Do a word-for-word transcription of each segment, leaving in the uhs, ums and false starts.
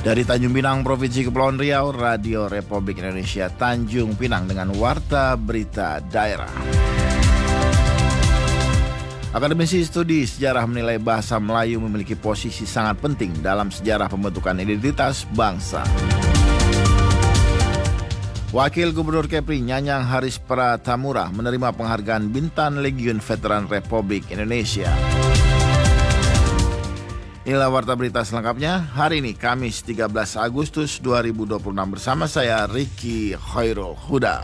Dari Tanjung Pinang, Provinsi Kepulauan Riau, Radio Republik Indonesia Tanjung Pinang dengan Warta Berita Daerah. Akademisi Studi Sejarah menilai bahasa Melayu memiliki posisi sangat penting dalam sejarah pembentukan identitas bangsa. Wakil Gubernur Kepri Nyanyang Haris Pratamura menerima penghargaan Bintang Legiun Veteran Republik Indonesia. Inilah Warta Berita selengkapnya hari ini Kamis tiga belas Agustus dua ribu dua puluh enam bersama saya Ricky Khairul Huda.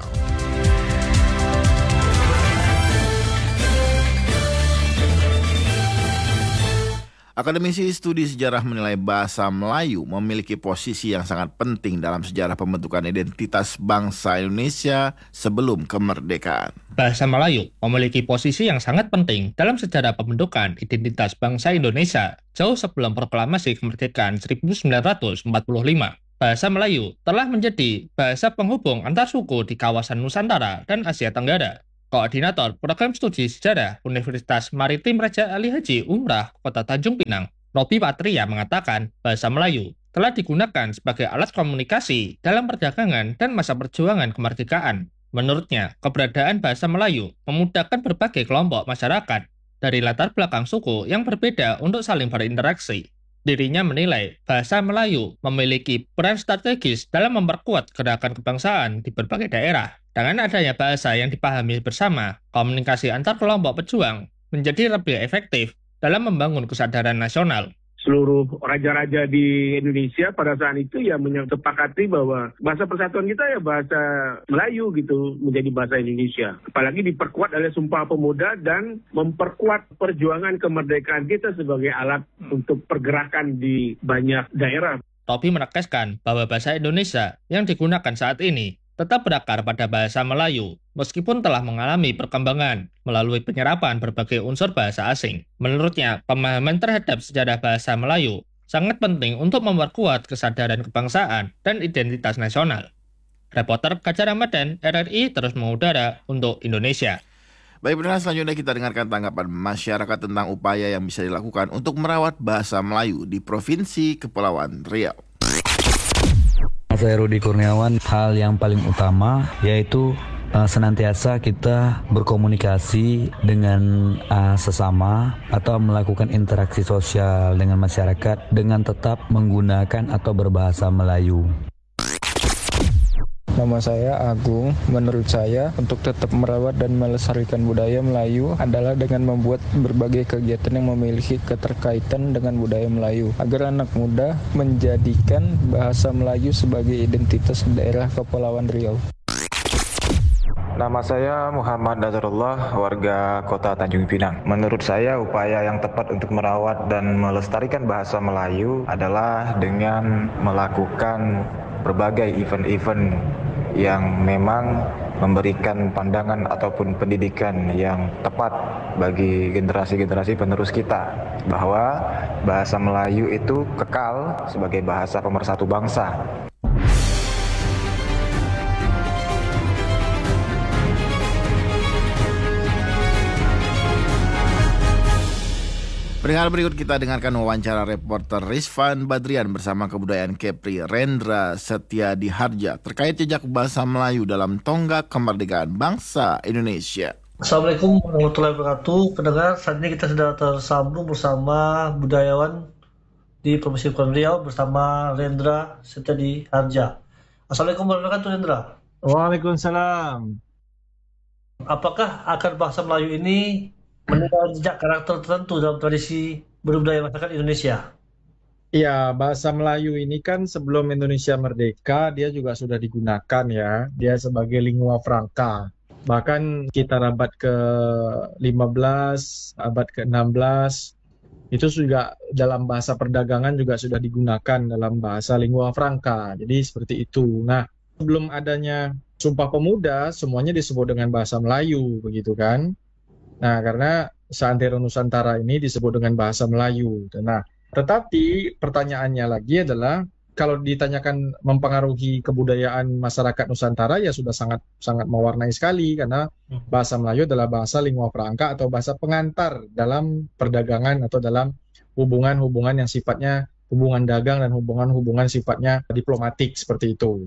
Akademisi Studi Sejarah menilai bahasa Melayu memiliki posisi yang sangat penting dalam sejarah pembentukan identitas bangsa Indonesia sebelum kemerdekaan. Bahasa Melayu memiliki posisi yang sangat penting dalam sejarah pembentukan identitas bangsa Indonesia jauh sebelum proklamasi kemerdekaan seribu sembilan ratus empat puluh lima. Bahasa Melayu telah menjadi bahasa penghubung antar suku di kawasan Nusantara dan Asia Tenggara. Koordinator Program Studi Sejarah Universitas Maritim Raja Ali Haji Umrah Kota Tanjung Pinang, Robi Patria mengatakan bahasa Melayu telah digunakan sebagai alat komunikasi dalam perdagangan dan masa perjuangan kemerdekaan. Menurutnya, keberadaan bahasa Melayu memudahkan berbagai kelompok masyarakat dari latar belakang suku yang berbeda untuk saling berinteraksi. Dirinya menilai bahasa Melayu memiliki peran strategis dalam memperkuat gerakan kebangsaan di berbagai daerah. Dengan adanya bahasa yang dipahami bersama, komunikasi antar kelompok pejuang menjadi lebih efektif dalam membangun kesadaran nasional. Seluruh raja-raja di Indonesia pada saat itu ya menyepakati bahwa bahasa persatuan kita ya bahasa Melayu gitu, menjadi bahasa Indonesia. Apalagi diperkuat oleh Sumpah Pemuda dan memperkuat perjuangan kemerdekaan kita sebagai alat untuk pergerakan di banyak daerah. Robi menegaskan bahwa bahasa Indonesia yang digunakan saat ini tetap berakar pada bahasa Melayu, meskipun telah mengalami perkembangan melalui penyerapan berbagai unsur bahasa asing. Menurutnya, pemahaman terhadap sejarah bahasa Melayu sangat penting untuk memperkuat kesadaran kebangsaan dan identitas nasional. Reporter Kaca Ramadan R R I terus mengudara untuk Indonesia. Baik, pendengar, selanjutnya kita dengarkan tanggapan masyarakat tentang upaya yang bisa dilakukan untuk merawat bahasa Melayu di Provinsi Kepulauan Riau. Saya Rudi Kurniawan, hal yang paling utama yaitu uh, senantiasa kita berkomunikasi dengan uh, sesama atau melakukan interaksi sosial dengan masyarakat dengan tetap menggunakan atau berbahasa Melayu. Nama saya Agung. Menurut saya, untuk tetap merawat dan melestarikan budaya Melayu adalah dengan membuat berbagai kegiatan yang memiliki keterkaitan dengan budaya Melayu, agar anak muda menjadikan bahasa Melayu sebagai identitas daerah Kepulauan Riau. Nama saya Muhammad Nazarullah, warga Kota Tanjung Pinang. Menurut saya, upaya yang tepat untuk merawat dan melestarikan bahasa Melayu adalah dengan melakukan berbagai event-event yang memang memberikan pandangan ataupun pendidikan yang tepat bagi generasi-generasi penerus kita, bahwa bahasa Melayu itu kekal sebagai bahasa pemersatu bangsa. Pendengar, berikut kita dengarkan wawancara reporter Rizvan Badrian bersama Kebudayaan Kepri Rendra Setiadi Harja terkait jejak bahasa Melayu dalam tonggak kemerdekaan bangsa Indonesia. Assalamualaikum warahmatullahi wabarakatuh. Pendengar, saat ini kita sudah tersambung bersama budayawan di Provinsi Kepulauan Riau bersama Rendra Setiadi Harja. Assalamualaikum warahmatullahi wabarakatuh, Rendra. Waalaikumsalam. Apakah akar bahasa Melayu ini meninggalkan jejak karakter tertentu dalam tradisi berbudaya masyarakat Indonesia? Ya, bahasa Melayu ini kan sebelum Indonesia merdeka, dia juga sudah digunakan ya. Dia sebagai lingua franca. Bahkan kita abad ke lima belas, abad ke enam belas, itu juga dalam bahasa perdagangan juga sudah digunakan dalam bahasa lingua franca. Jadi seperti itu. Nah, sebelum adanya Sumpah Pemuda, semuanya disebut dengan bahasa Melayu, begitu kan? Nah, karena seantero Nusantara ini disebut dengan bahasa Melayu. Nah, tetapi pertanyaannya lagi adalah, kalau ditanyakan mempengaruhi kebudayaan masyarakat Nusantara, ya sudah sangat sangat mewarnai sekali, karena bahasa Melayu adalah bahasa lingua franca atau bahasa pengantar dalam perdagangan atau dalam hubungan-hubungan yang sifatnya hubungan dagang dan hubungan-hubungan sifatnya diplomatik seperti itu.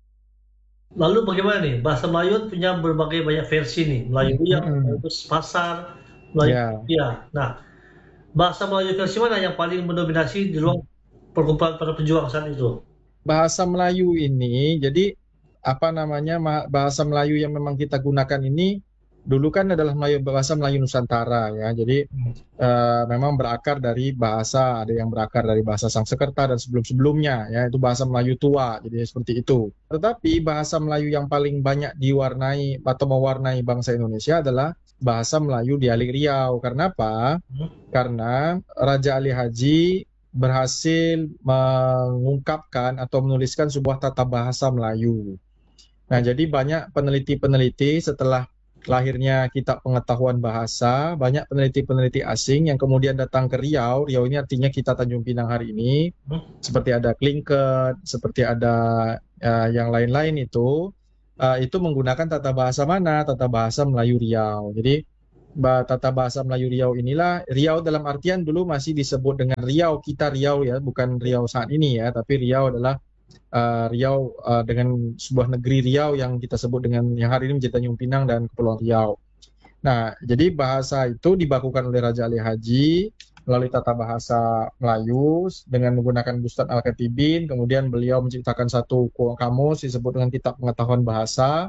Lalu bagaimana nih? Bahasa Melayu punya berbagai banyak versi nih. Melayu Riau, Mm-mm. Melayu Pasar, Melayu Ya. ya. Nah, bahasa Melayu versi mana yang paling mendominasi di ruang perkumpulan para pejuang saat itu? Bahasa Melayu ini, jadi apa namanya ma- bahasa Melayu yang memang kita gunakan ini dulu kan adalah Melayu, bahasa Melayu Nusantara ya. Jadi eh, memang berakar dari bahasa, ada yang berakar dari bahasa Sangsekerta dan sebelum-sebelumnya ya, itu bahasa Melayu tua. Jadi seperti itu. Tetapi bahasa Melayu yang paling banyak diwarnai atau mewarnai bangsa Indonesia adalah bahasa Melayu dialek Riau. Karena apa? Karena Raja Ali Haji berhasil mengungkapkan atau menuliskan sebuah tata bahasa Melayu. Nah, jadi banyak peneliti-peneliti setelah lahirnya Kitab Pengetahuan Bahasa, banyak peneliti-peneliti asing yang kemudian datang ke Riau. Riau ini artinya kita Tanjung Pinang hari ini. Seperti ada Klingket, seperti ada uh, yang lain-lain itu, uh, itu menggunakan tata bahasa mana? Tata bahasa Melayu Riau. Jadi Ba- tata bahasa Melayu Riau inilah, Riau dalam artian dulu masih disebut dengan Riau, kita Riau ya, bukan Riau saat ini ya, tapi Riau adalah uh, Riau uh, dengan sebuah negeri Riau yang kita sebut dengan yang hari ini menjadi Tanjung Pinang dan Kepulauan Riau. Nah, jadi bahasa itu dibakukan oleh Raja Ali Haji melalui tata bahasa Melayu dengan menggunakan Bustad Al-Katibin, kemudian beliau menciptakan satu kamus disebut dengan Kitab Pengetahuan Bahasa.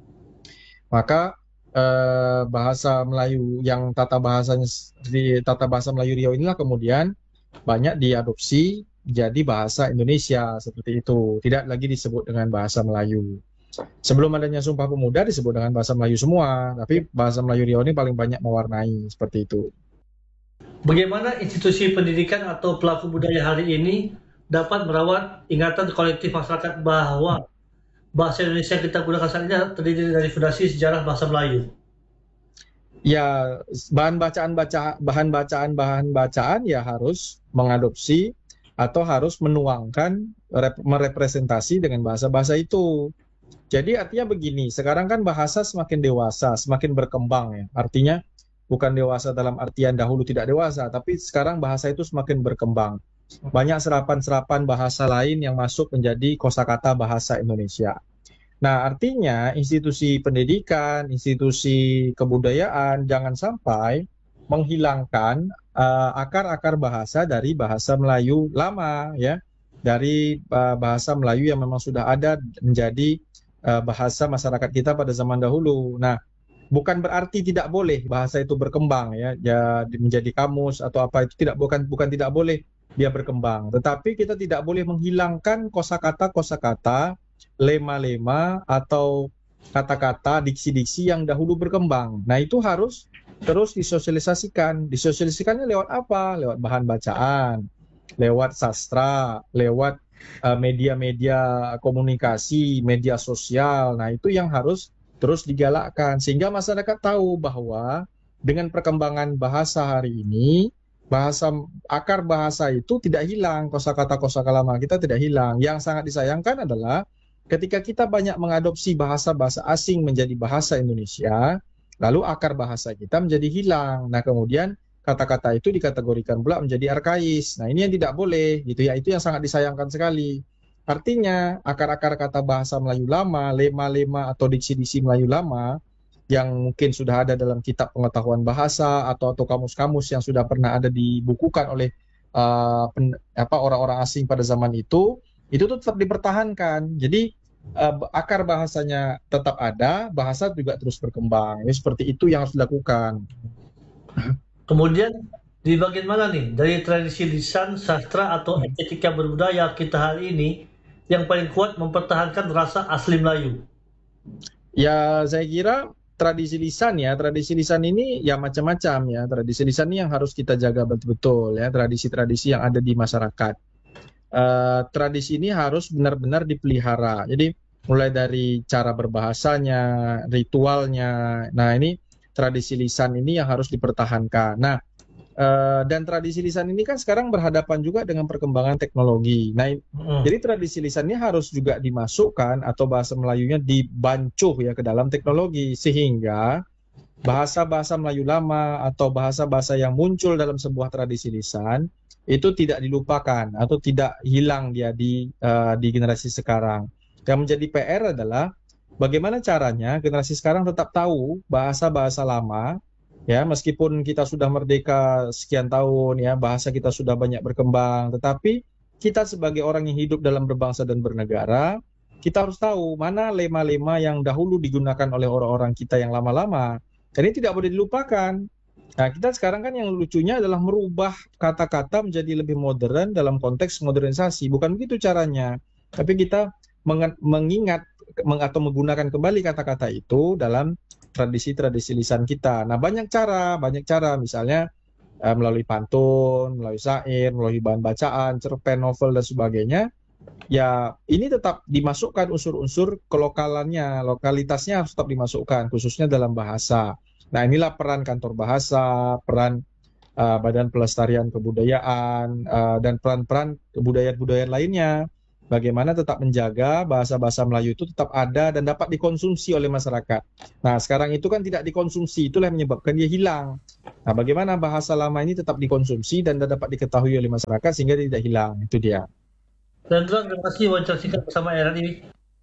Maka eh, bahasa Melayu yang tata bahasanya di tata bahasa Melayu Riau inilah kemudian banyak diadopsi jadi bahasa Indonesia seperti itu, tidak lagi disebut dengan bahasa Melayu. Sebelum adanya Sumpah Pemuda disebut dengan bahasa Melayu semua, tapi bahasa Melayu Riau ini paling banyak mewarnai seperti itu. Bagaimana institusi pendidikan atau pelaku budaya hari ini dapat merawat ingatan kolektif masyarakat bahwa bahasa Indonesia yang kita gunakan saat ini terdiri dari fondasi sejarah bahasa Melayu? Ya, bahan bacaan baca bahan bacaan bahan bacaan ya harus mengadopsi atau harus menuangkan rep, merepresentasi dengan bahasa-bahasa itu. Jadi artinya begini, sekarang kan bahasa semakin dewasa, semakin berkembang ya. Artinya bukan dewasa dalam artian dahulu tidak dewasa, tapi sekarang bahasa itu semakin berkembang. Banyak serapan-serapan bahasa lain yang masuk menjadi kosakata bahasa Indonesia. Nah, artinya institusi pendidikan, institusi kebudayaan jangan sampai menghilangkan uh, akar-akar bahasa dari bahasa Melayu lama ya, dari uh, bahasa Melayu yang memang sudah ada menjadi uh, bahasa masyarakat kita pada zaman dahulu. Nah, bukan berarti tidak boleh bahasa itu berkembang ya, ya menjadi kamus atau apa itu tidak bukan bukan tidak boleh dia berkembang. Tetapi kita tidak boleh menghilangkan kosakata-kosakata, lema-lema atau kata-kata, diksi-diksi yang dahulu berkembang. Nah, itu harus terus disosialisasikan. Disosialisasikannya lewat apa? Lewat bahan bacaan, lewat sastra, lewat uh, media-media komunikasi, media sosial. Nah, itu yang harus terus digalakkan sehingga masyarakat tahu bahwa dengan perkembangan bahasa hari ini, bahasa akar bahasa itu tidak hilang, kosakata-kosakata lama kita tidak hilang. Yang sangat disayangkan adalah ketika kita banyak mengadopsi bahasa-bahasa asing menjadi bahasa Indonesia, lalu akar bahasa kita menjadi hilang. Nah, kemudian kata-kata itu dikategorikan pula menjadi arkais. Nah, ini yang tidak boleh gitu ya. Itu yang sangat disayangkan sekali. Artinya akar-akar kata bahasa Melayu lama, lema-lema atau diksi-diksi Melayu lama yang mungkin sudah ada dalam Kitab Pengetahuan Bahasa atau atau kamus-kamus yang sudah pernah ada dibukukan oleh uh, pen, apa orang-orang asing pada zaman itu, itu tuh tetap dipertahankan. Jadi uh, akar bahasanya tetap ada, bahasa juga terus berkembang. Ini seperti itu yang harus dilakukan. Kemudian di bagian mana nih dari tradisi lisan, sastra atau estetika berbudaya kita hari ini yang paling kuat mempertahankan rasa asli Melayu? Ya, saya kira tradisi lisan ya, tradisi lisan ini ya macam-macam ya. Tradisi lisan ini yang harus kita jaga betul-betul ya, tradisi-tradisi yang ada di masyarakat. Uh, tradisi ini harus benar-benar dipelihara. Jadi mulai dari cara berbahasanya, ritualnya. Nah, ini tradisi lisan ini yang harus dipertahankan. Nah, Uh, dan tradisi lisan ini kan sekarang berhadapan juga dengan perkembangan teknologi. Nah, hmm. jadi tradisi lisan ini harus juga dimasukkan atau bahasa Melayunya dibancuh ya ke dalam teknologi sehingga bahasa-bahasa Melayu lama atau bahasa-bahasa yang muncul dalam sebuah tradisi lisan itu tidak dilupakan atau tidak hilang dia di uh, di generasi sekarang. Yang menjadi P R adalah bagaimana caranya generasi sekarang tetap tahu bahasa-bahasa lama, ya meskipun kita sudah merdeka sekian tahun, ya bahasa kita sudah banyak berkembang, tetapi kita sebagai orang yang hidup dalam berbangsa dan bernegara, kita harus tahu mana lema-lema yang dahulu digunakan oleh orang-orang kita yang lama-lama. Dan ini tidak boleh dilupakan. Nah, kita sekarang kan yang lucunya adalah merubah kata-kata menjadi lebih modern dalam konteks modernisasi. Bukan begitu caranya. Tapi kita meng- mengingat meng- atau menggunakan kembali kata-kata itu dalam tradisi-tradisi lisan kita. Nah, banyak cara, banyak cara. Misalnya eh, melalui pantun, melalui syair, melalui bahan bacaan, cerpen, novel, dan sebagainya. Ya, ini tetap dimasukkan unsur-unsur kelokalannya, lokalitasnya harus tetap dimasukkan, khususnya dalam bahasa. Nah, inilah peran kantor bahasa, peran uh, Badan Pelestarian Kebudayaan, uh, dan peran-peran kebudayaan-budayaan lainnya. Bagaimana tetap menjaga bahasa-bahasa Melayu itu tetap ada dan dapat dikonsumsi oleh masyarakat. Nah, sekarang itu kan tidak dikonsumsi, itulah yang menyebabkan dia hilang. Nah, bagaimana bahasa lama ini tetap dikonsumsi dan dapat diketahui oleh masyarakat sehingga tidak hilang, itu dia. Rendra, terima kasih wawancara singkat bersama R R I.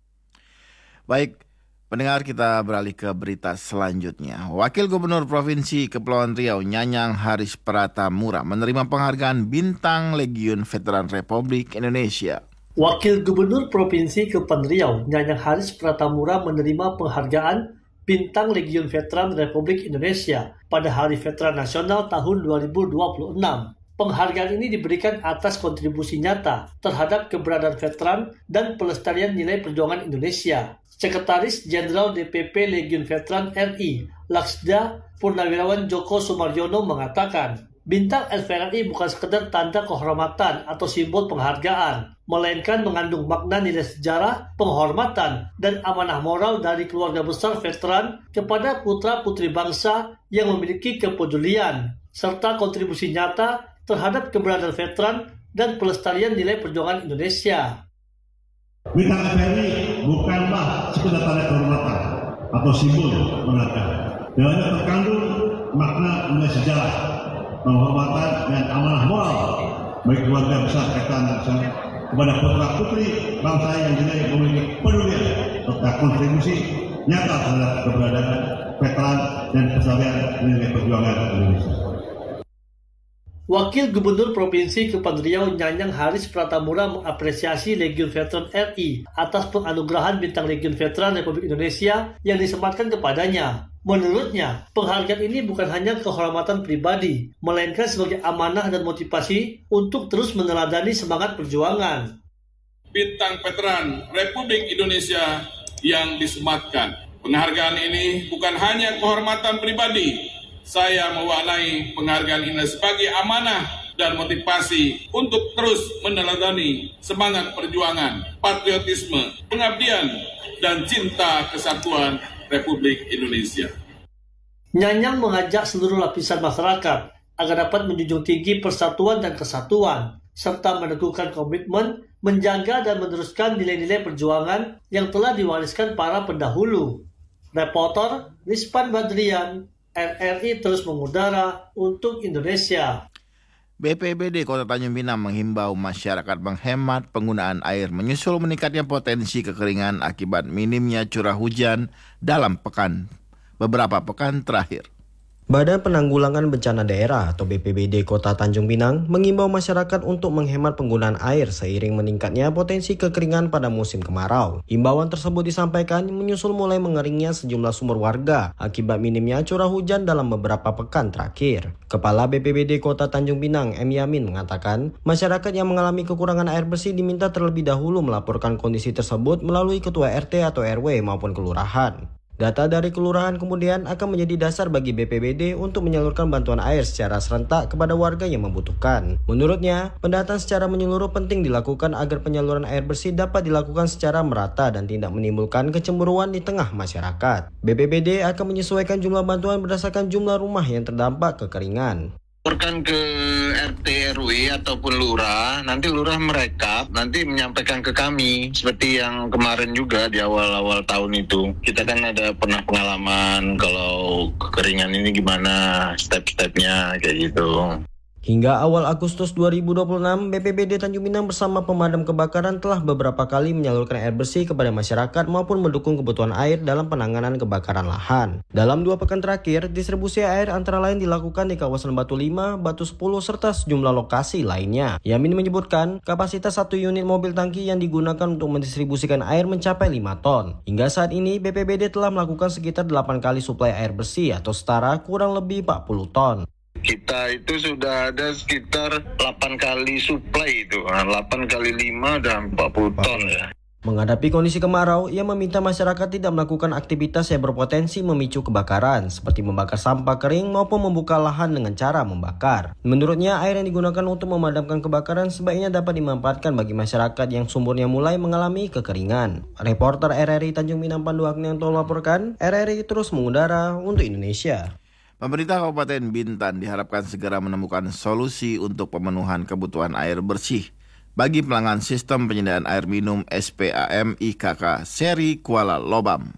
Baik, pendengar, kita beralih ke berita selanjutnya. Wakil Gubernur Provinsi Kepulauan Riau, Nyanyang Haris Pratamura, menerima penghargaan Bintang Legiun Veteran Republik Indonesia. Wakil Gubernur Provinsi Kepulauan Riau, Nyanyang Haris Pratamura, menerima penghargaan Bintang Legiun Veteran Republik Indonesia pada Hari Veteran Nasional tahun dua ribu dua puluh enam. Penghargaan ini diberikan atas kontribusi nyata terhadap keberadaan veteran dan pelestarian nilai perjuangan Indonesia. Sekretaris Jenderal D P P Legiun Veteran R I, Laksda Purnawirawan Joko Sumaryono mengatakan, Bintang L V R I bukan sekedar tanda kehormatan atau simbol penghargaan, melainkan mengandung makna nilai sejarah, penghormatan, dan amanah moral dari keluarga besar veteran kepada putra-putri bangsa yang memiliki kepedulian, serta kontribusi nyata terhadap keberadaan veteran dan pelestarian nilai perjuangan Indonesia. Bintang L V R I bukanlah sekedar tanda kehormatan atau simbol penghargaan. Dalamnya terkandung makna nilai sejarah, penghormatan, dan amanah moral bagi keluarga besar veteran bangsa kepada putra-putri bangsa yang dinilai memiliki pedulian serta kontribusi nyata terhadap keberadaan veteran dan pelestarian nilai perjuangan Indonesia. Wakil Gubernur Provinsi Kepulauan Riau Nyanyang Haris Pratamura mengapresiasi Legiun Veteran R I atas penganugerahan Bintang Legiun Veteran Republik Indonesia yang disematkan kepadanya. Menurutnya, penghargaan ini bukan hanya kehormatan pribadi, melainkan sebagai amanah dan motivasi untuk terus meneladani semangat perjuangan. Bintang Veteran Republik Indonesia yang disematkan. Penghargaan ini bukan hanya kehormatan pribadi. Saya mewarnai penghargaan ini sebagai amanah dan motivasi untuk terus meneladani semangat perjuangan, patriotisme, pengabdian, dan cinta kesatuan Republik Indonesia. Nyanyang mengajak seluruh lapisan masyarakat agar dapat menjunjung tinggi persatuan dan kesatuan, serta meneguhkan komitmen menjaga dan meneruskan nilai-nilai perjuangan yang telah diwariskan para pendahulu. Reporter Rizpan Badrian, R R I terus mengudara untuk Indonesia. B P B D Kota Tanjung Pinang menghimbau masyarakat menghemat penggunaan air menyusul meningkatnya potensi kekeringan akibat minimnya curah hujan dalam pekan beberapa pekan terakhir. Badan Penanggulangan Bencana Daerah atau B P B D Kota Tanjung Pinang mengimbau masyarakat untuk menghemat penggunaan air seiring meningkatnya potensi kekeringan pada musim kemarau. Himbauan tersebut disampaikan menyusul mulai mengeringnya sejumlah sumur warga akibat minimnya curah hujan dalam beberapa pekan terakhir. Kepala B P B D Kota Tanjung Pinang, M. Yamin, mengatakan masyarakat yang mengalami kekurangan air bersih diminta terlebih dahulu melaporkan kondisi tersebut melalui ketua R T atau R W maupun kelurahan. Data dari kelurahan kemudian akan menjadi dasar bagi B P B D untuk menyalurkan bantuan air secara serentak kepada warga yang membutuhkan. Menurutnya, pendataan secara menyeluruh penting dilakukan agar penyaluran air bersih dapat dilakukan secara merata dan tidak menimbulkan kecemburuan di tengah masyarakat. B P B D akan menyesuaikan jumlah bantuan berdasarkan jumlah rumah yang terdampak kekeringan. Laporkan ke R T R W ataupun lurah, nanti lurah merekap, nanti menyampaikan ke kami seperti yang kemarin juga di awal-awal tahun itu. Kita kan ada pernah pengalaman kalau kekeringan ini gimana step-stepnya kayak gitu. Hingga awal Agustus dua ribu dua puluh enam, B P B D Tanjung Pinang bersama pemadam kebakaran telah beberapa kali menyalurkan air bersih kepada masyarakat maupun mendukung kebutuhan air dalam penanganan kebakaran lahan. Dalam dua pekan terakhir, distribusi air antara lain dilakukan di kawasan Batu lima, Batu sepuluh, serta sejumlah lokasi lainnya. Yamin menyebutkan, kapasitas satu unit mobil tangki yang digunakan untuk mendistribusikan air mencapai lima ton. Hingga saat ini, B P B D telah melakukan sekitar delapan kali suplai air bersih atau setara kurang lebih empat puluh ton. Kita itu sudah ada sekitar delapan kali suplai itu, delapan kali lima dan empat puluh ton ya. Menghadapi kondisi kemarau, ia meminta masyarakat tidak melakukan aktivitas yang berpotensi memicu kebakaran, seperti membakar sampah kering maupun membuka lahan dengan cara membakar. Menurutnya, air yang digunakan untuk memadamkan kebakaran sebaiknya dapat dimanfaatkan bagi masyarakat yang sumurnya mulai mengalami kekeringan. Reporter R R I Tanjung Pinang Pandu Agnianto melaporkan, R R I terus mengudara untuk Indonesia. Pemerintah Kabupaten Bintan diharapkan segera menemukan solusi untuk pemenuhan kebutuhan air bersih bagi pelanggan sistem penyediaan air minum S P A M I K K seri Kuala Lobam.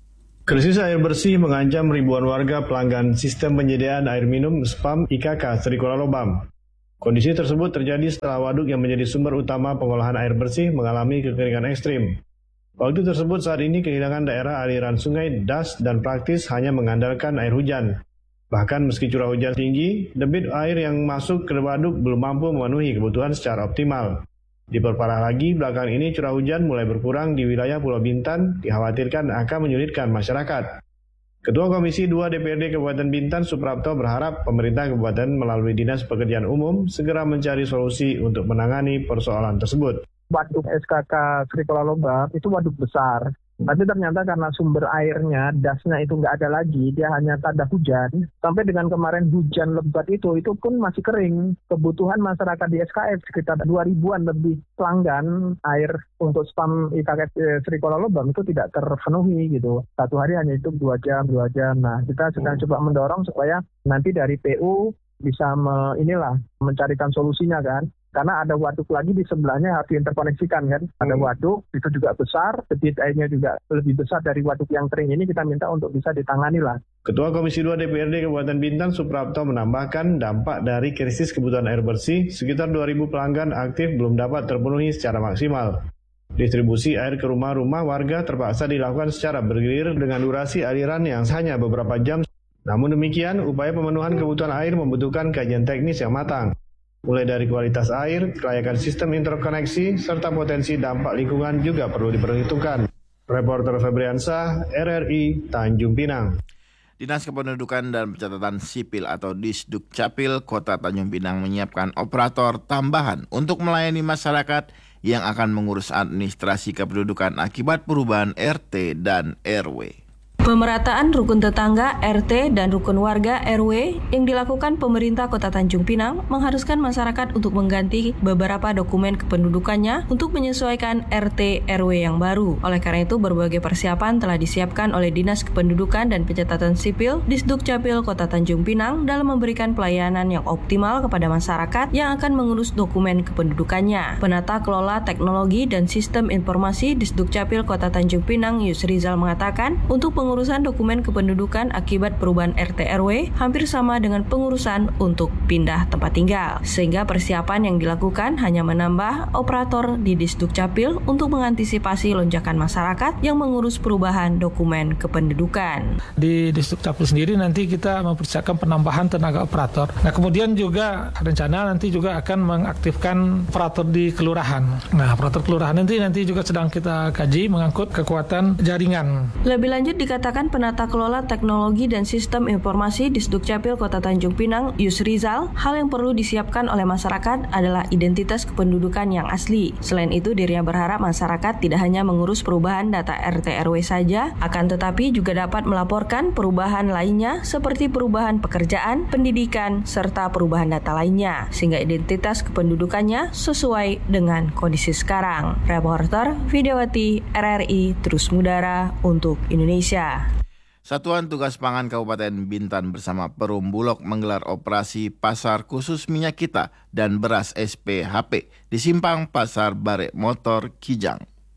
Krisis air bersih mengancam ribuan warga pelanggan sistem penyediaan air minum S P A M I K K seri Kuala Lobam. Kondisi tersebut terjadi setelah waduk yang menjadi sumber utama pengolahan air bersih mengalami kekeringan ekstrim. Waktu tersebut saat ini kehilangan daerah aliran sungai, das, dan praktis hanya mengandalkan air hujan. Bahkan meski curah hujan tinggi, debit air yang masuk ke waduk belum mampu memenuhi kebutuhan secara optimal. Diperparah lagi, belakangan ini curah hujan mulai berkurang di wilayah Pulau Bintan, dikhawatirkan akan menyulitkan masyarakat. Ketua Komisi dua D P R D Kabupaten Bintan, Suprapto, berharap pemerintah kabupaten melalui Dinas Pekerjaan Umum segera mencari solusi untuk menangani persoalan tersebut. Waduk S K K Seri Kuala Lobam itu waduk besar. Tapi ternyata karena sumber airnya, dasnya itu nggak ada lagi, dia hanya tanda hujan. Sampai dengan kemarin hujan lebat itu, itu pun masih kering. Kebutuhan masyarakat di S K F sekitar dua ribuan lebih pelanggan air untuk S P A M I K K Seri Kuala Lobam itu tidak terpenuhi gitu. Satu hari hanya itu dua jam, dua jam. Nah, kita sedang coba mendorong supaya nanti dari P U bisa me, inilah mencarikan solusinya kan. Karena ada waduk lagi di sebelahnya harus diinterkoneksikan kan. Ada waduk, itu juga besar, debit airnya juga lebih besar dari waduk yang kering ini, kita minta untuk bisa ditangani lah. Ketua Komisi dua D P R D Kabupaten Bintan, Suprapto, menambahkan dampak dari krisis kebutuhan air bersih, sekitar dua ribu pelanggan aktif belum dapat terpenuhi secara maksimal. Distribusi air ke rumah-rumah warga terpaksa dilakukan secara bergilir dengan durasi aliran yang hanya beberapa jam. Namun demikian, upaya pemenuhan kebutuhan air membutuhkan kajian teknis yang matang. Mulai dari kualitas air, kelayakan sistem interkoneksi, serta potensi dampak lingkungan juga perlu diperhitungkan. Reporter Febriansyah, R R I, Tanjung Pinang. Dinas Kependudukan dan Pencatatan Sipil atau Disdukcapil Kota Tanjung Pinang menyiapkan operator tambahan untuk melayani masyarakat yang akan mengurus administrasi kependudukan akibat perubahan R T dan R W. Pemerataan rukun tetangga, R T, dan rukun warga, R W, yang dilakukan pemerintah Kota Tanjung Pinang mengharuskan masyarakat untuk mengganti beberapa dokumen kependudukannya untuk menyesuaikan R T R W yang baru. Oleh karena itu, berbagai persiapan telah disiapkan oleh Dinas Kependudukan dan Pencatatan Sipil Disdukcapil Kota Tanjung Pinang dalam memberikan pelayanan yang optimal kepada masyarakat yang akan mengurus dokumen kependudukannya. Penata Kelola Teknologi dan Sistem Informasi Disdukcapil Kota Tanjung Pinang, Yusrizal, mengatakan untuk pengurusan Pengurusan dokumen kependudukan akibat perubahan R T R W hampir sama dengan pengurusan untuk pindah tempat tinggal. Sehingga persiapan yang dilakukan hanya menambah operator di Disdukcapil untuk mengantisipasi lonjakan masyarakat yang mengurus perubahan dokumen kependudukan. Di Disdukcapil sendiri nanti kita mempersiapkan penambahan tenaga operator. Nah, kemudian juga rencana nanti juga akan mengaktifkan operator di kelurahan. Nah, operator kelurahan nanti nanti juga sedang kita kaji mengangkut kekuatan jaringan. Lebih lanjut dikatakan Katakan Penata Kelola Teknologi dan Sistem Informasi Disdukcapil Kota Tanjung Pinang, Yusrizal, hal yang perlu disiapkan oleh masyarakat adalah identitas kependudukan yang asli. Selain itu, dirinya berharap masyarakat tidak hanya mengurus perubahan data R T R W saja, akan tetapi juga dapat melaporkan perubahan lainnya seperti perubahan pekerjaan, pendidikan, serta perubahan data lainnya, sehingga identitas kependudukannya sesuai dengan kondisi sekarang. Reporter Widiawati, R R I, terus mengudara untuk Indonesia. Satuan Tugas Pangan Kabupaten Bintan bersama Perum Bulog menggelar operasi Pasar Khusus Minyak Kita dan Beras S P H P di Simpang Pasar Barek Motor Kijang.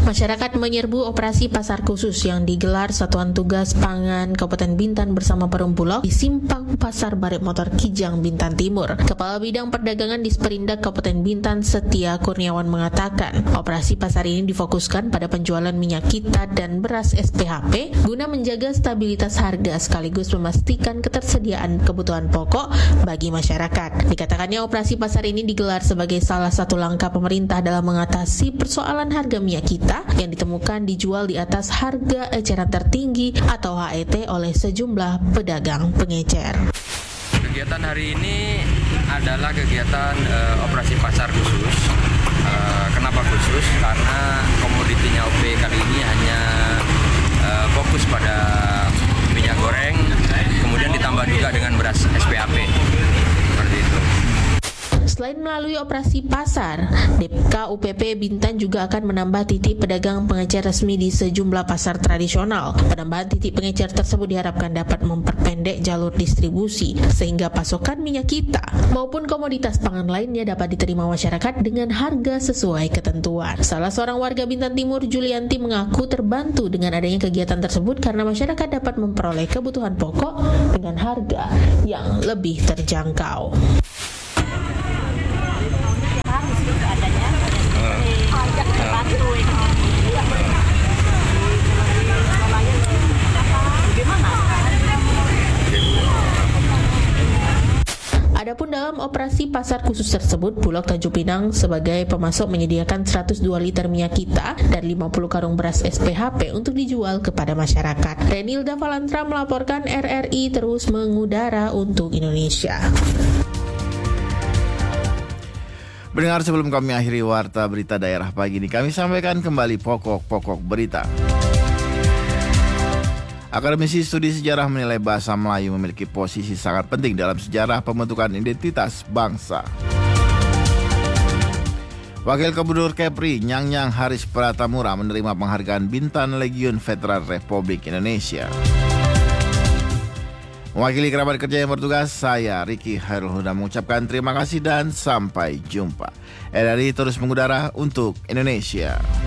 Masyarakat menyerbu operasi pasar khusus yang digelar Satuan Tugas Pangan Kabupaten Bintan bersama Perum Bulog di Simpang Pasar Baret Motor Kijang, Bintan Timur. Kepala Bidang Perdagangan Disperindak Kabupaten Bintan, Setia Kurniawan, mengatakan operasi pasar ini difokuskan pada penjualan minyak kita dan beras S P H P guna menjaga stabilitas harga sekaligus memastikan ketersediaan kebutuhan pokok bagi masyarakat. Dikatakannya operasi pasar ini digelar sebagai salah satu langkah pemerintah dalam mengatasi persoalan harga minyak kita yang ditemukan dijual di atas harga eceran tertinggi atau H E T oleh sejumlah pedagang pengecer. Kegiatan hari ini adalah kegiatan uh, operasi pasar khusus. Uh, kenapa khusus? Karena komoditinya O P kali ini hanya uh, fokus pada minyak goreng, kemudian ditambah juga dengan beras S P H P. Seperti itu. Selain melalui operasi pasar, D K U P P Bintan juga akan menambah titik pedagang pengecer resmi di sejumlah pasar tradisional. Penambahan titik pengecer tersebut diharapkan dapat memperpendek jalur distribusi sehingga pasokan minyak kita maupun komoditas pangan lainnya dapat diterima masyarakat dengan harga sesuai ketentuan. Salah seorang warga Bintan Timur, Julianti, mengaku terbantu dengan adanya kegiatan tersebut karena masyarakat dapat memperoleh kebutuhan pokok dengan harga yang lebih terjangkau. Adapun dalam operasi pasar khusus tersebut, Bulog Tanjung Pinang sebagai pemasok menyediakan seratus dua liter minyak kita dan lima puluh karung beras S P H P untuk dijual kepada masyarakat. Renilda Valantra melaporkan, R R I terus mengudara untuk Indonesia. Pendengar, sebelum kami akhiri warta berita daerah pagi ini, kami sampaikan kembali pokok-pokok berita. Akademisi Studi Sejarah menilai bahasa Melayu memiliki posisi sangat penting dalam sejarah pembentukan identitas bangsa. Wakil Gubernur Kepri, Nyang-Nyang Haris Pratamura, menerima penghargaan Bintang Legiun Veteran Republik Indonesia. Mewakili kerabat kerja yang bertugas, saya Ricky Hairul Huda mengucapkan terima kasih dan sampai jumpa. R R I terus mengudara untuk Indonesia.